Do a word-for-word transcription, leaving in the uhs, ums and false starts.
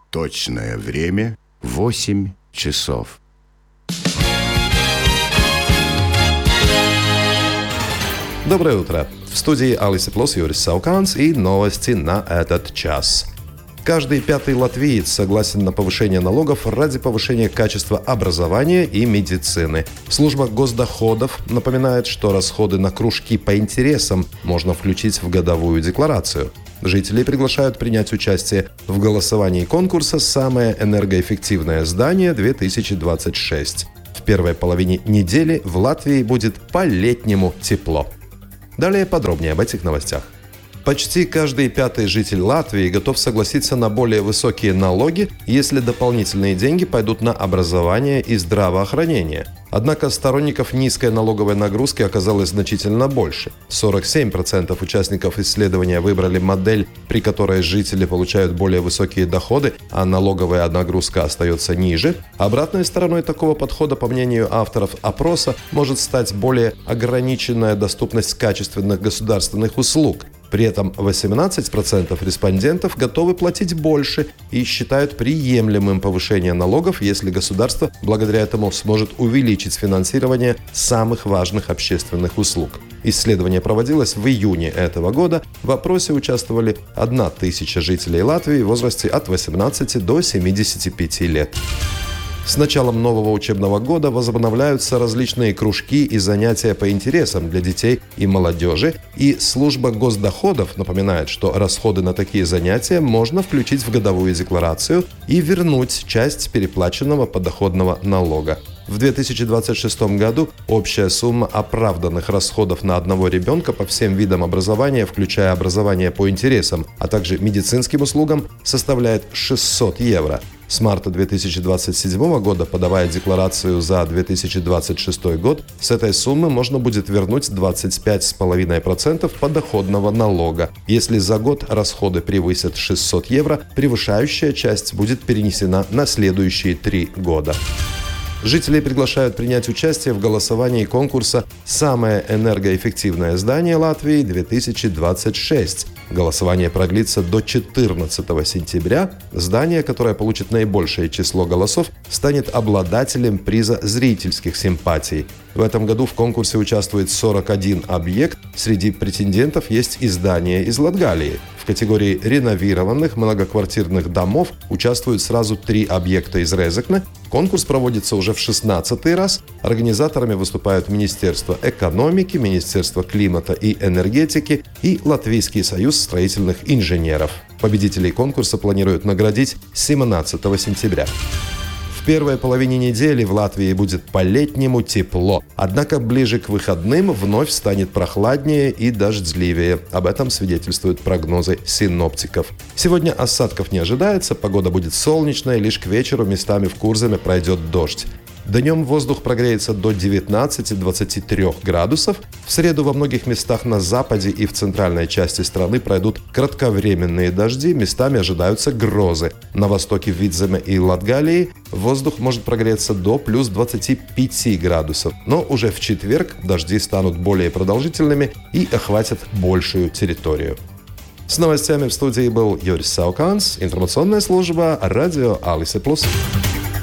Точное время — восемь часов. Доброе утро! В студии Алис Плюс Юрис Сауканс и новости на этот час. Каждый пятый латвиец согласен на повышение налогов ради повышения качества образования и медицины. Служба госдоходов напоминает, что расходы на кружки по интересам можно включить в годовую декларацию. Жителей приглашают принять участие в голосовании конкурса «Самое энергоэффективное здание две тысячи двадцать шесть». В первой половине недели в Латвии будет по-летнему тепло. Далее подробнее об этих новостях. Почти каждый пятый житель Латвии готов согласиться на более высокие налоги, если дополнительные деньги пойдут на образование и здравоохранение. Однако сторонников низкой налоговой нагрузки оказалось значительно больше. сорок семь процентов участников исследования выбрали модель, при которой жители получают более высокие доходы, а налоговая нагрузка остается ниже. Обратной стороной такого подхода, по мнению авторов опроса, может стать более ограниченная доступность качественных государственных услуг. При этом восемнадцать процентов респондентов готовы платить больше и считают приемлемым повышение налогов, если государство благодаря этому сможет увеличить финансирование самых важных общественных услуг. Исследование проводилось в июне этого года. В опросе участвовали одна тысяча жителей Латвии в возрасте от восемнадцати до семидесяти пяти лет. С началом нового учебного года возобновляются различные кружки и занятия по интересам для детей и молодежи, и служба госдоходов напоминает, что расходы на такие занятия можно включить в годовую декларацию и вернуть часть переплаченного подоходного налога. В две тысячи двадцать шестом году общая сумма оправданных расходов на одного ребенка по всем видам образования, включая образование по интересам, а также медицинским услугам, составляет шестьсот евро. С марта две тысячи двадцать седьмого года, подавая декларацию за две тысячи двадцать шестой год, с этой суммы можно будет вернуть двадцать пять целых пять десятых процента подоходного налога. Если за год расходы превысят шестьсот евро, превышающая часть будет перенесена на следующие три года. Жителей приглашают принять участие в голосовании конкурса «Самое энергоэффективное здание Латвии две тысячи двадцать шесть». Голосование продлится до четырнадцатого сентября. Здание, которое получит наибольшее число голосов, станет обладателем приза зрительских симпатий. В этом году в конкурсе участвует сорок один объект. Среди претендентов есть и здания из Латгалии. В категории реновированных многоквартирных домов участвуют сразу три объекта из Резекне. Конкурс проводится уже в шестнадцатый раз. Организаторами выступают Министерство экономики, Министерство климата и энергетики и Латвийский союз строительных инженеров. Победителей конкурса планируют наградить семнадцатого сентября. В первой половине недели в Латвии будет по-летнему тепло. Однако ближе к выходным вновь станет прохладнее и дождливее. Об этом свидетельствуют прогнозы синоптиков. Сегодня осадков не ожидается, погода будет солнечная, лишь к вечеру местами в Курземе пройдет дождь. Днем воздух прогреется до девятнадцати-двадцати трёх градусов. В среду во многих местах на западе и в центральной части страны пройдут кратковременные дожди, местами ожидаются грозы. На востоке в Видземе и Латгалии воздух может прогреться до плюс двадцати пяти градусов. Но уже в четверг дожди станут более продолжительными и охватят большую территорию. С новостями в студии был Юрис Сауканс, информационная служба радио Алис Плюс.